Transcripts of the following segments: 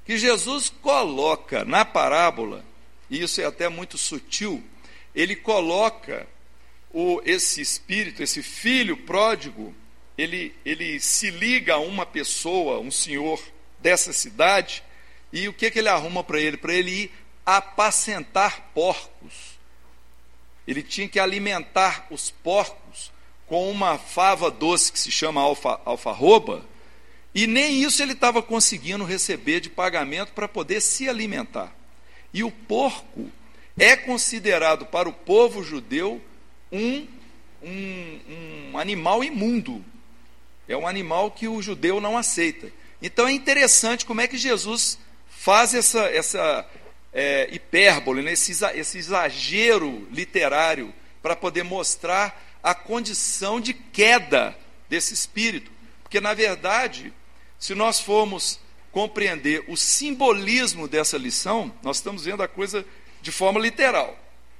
que Jesus coloca na parábola, e isso é até muito sutil, ele coloca esse espírito, esse filho pródigo, ele se liga a uma pessoa, um senhor dessa cidade, e o que ele arruma para ele? Para ele ir apacentar porcos. Ele tinha que alimentar os porcos com uma fava doce que se chama alfarroba, e nem isso ele estava conseguindo receber de pagamento para poder se alimentar. E o porco é considerado para o povo judeu um animal imundo. É um animal que o judeu não aceita. Então é interessante como é que Jesus faz essa hipérbole, né? esse exagero literário, para poder mostrar a condição de queda desse espírito. Porque, na verdade, se nós formos compreender o simbolismo dessa lição, nós estamos vendo a coisa de forma literal.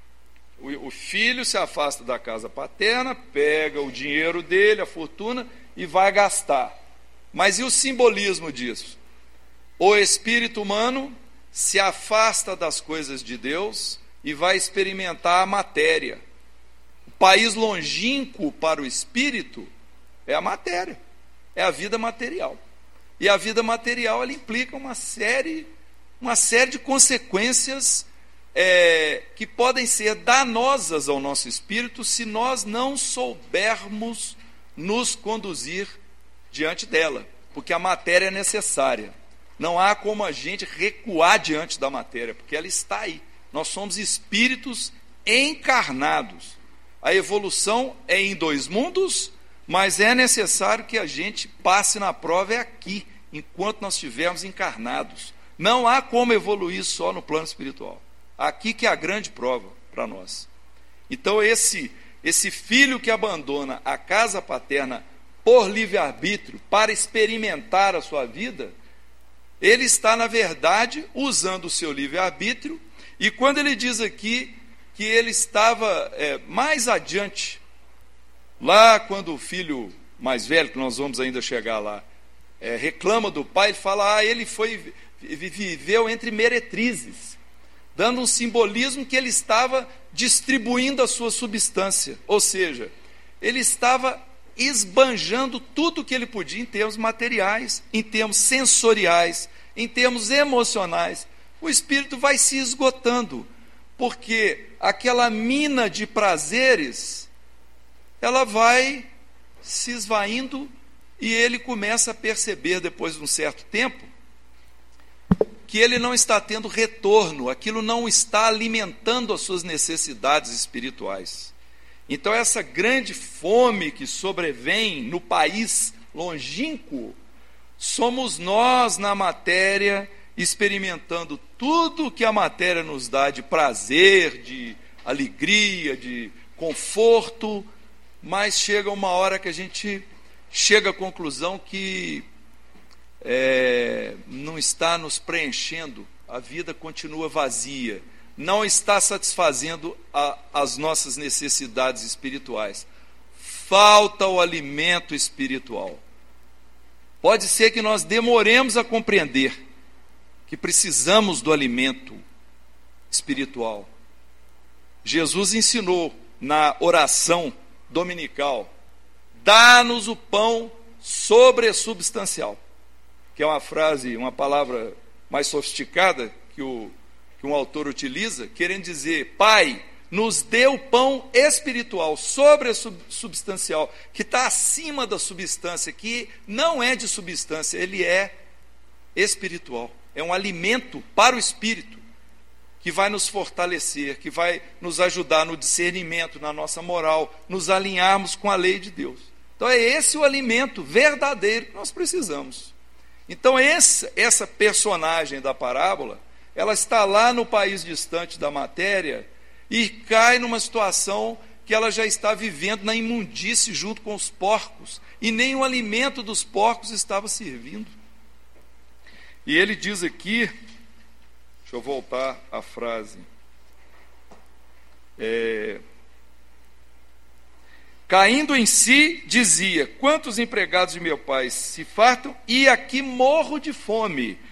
O filho se afasta da casa paterna, pega o dinheiro dele, a fortuna, e vai gastar. Mas e o simbolismo disso? O espírito humano se afasta das coisas de Deus e vai experimentar a matéria. O país longínquo para o espírito é a matéria, é a vida material. E a vida material ela implica uma série de consequências que podem ser danosas ao nosso espírito se nós não soubermos nos conduzir diante dela, porque a matéria é necessária. Não há como a gente recuar diante da matéria, porque ela está aí. Nós somos espíritos encarnados. A evolução é em 2 mundos, mas é necessário que a gente passe na prova aqui, enquanto nós estivermos encarnados. Não há como evoluir só no plano espiritual. Aqui que é a grande prova para nós. Então esse filho que abandona a casa paterna por livre-arbítrio para experimentar a sua vida, ele está, na verdade, usando o seu livre-arbítrio, e quando ele diz aqui que ele estava mais adiante, lá quando o filho mais velho, que nós vamos ainda chegar lá, reclama do pai, ele fala, ele viveu entre meretrizes, dando um simbolismo que ele estava distribuindo a sua substância, ou seja, ele estava esbanjando tudo o que ele podia em termos materiais, em termos sensoriais, em termos emocionais. O espírito vai se esgotando, porque aquela mina de prazeres, ela vai se esvaindo e ele começa a perceber, depois de um certo tempo, que ele não está tendo retorno, aquilo não está alimentando as suas necessidades espirituais. Então essa grande fome que sobrevém no país longínquo, somos nós na matéria, experimentando tudo que a matéria nos dá de prazer, de alegria, de conforto, mas chega uma hora que a gente chega à conclusão que não está nos preenchendo, a vida continua vazia, não está satisfazendo as nossas necessidades espirituais. Falta o alimento espiritual. Pode ser que nós demoremos a compreender que precisamos do alimento espiritual. Jesus ensinou na oração dominical, dá-nos o pão sobresubstancial, que é uma frase, uma palavra mais sofisticada que um autor utiliza, querendo dizer, Pai, nos dê o pão espiritual, sobresubstancial, que está acima da substância, que não é de substância, ele é espiritual, é um alimento para o espírito, que vai nos fortalecer, que vai nos ajudar no discernimento, na nossa moral, nos alinharmos com a lei de Deus. Então é esse o alimento verdadeiro que nós precisamos. Então essa personagem da parábola, ela está lá no país distante da matéria e cai numa situação que ela já está vivendo na imundície junto com os porcos, e nem o alimento dos porcos estava servindo. E ele diz aqui, deixa eu voltar à frase, caindo em si, dizia, quantos empregados de meu pai se fartam, e aqui morro de fome.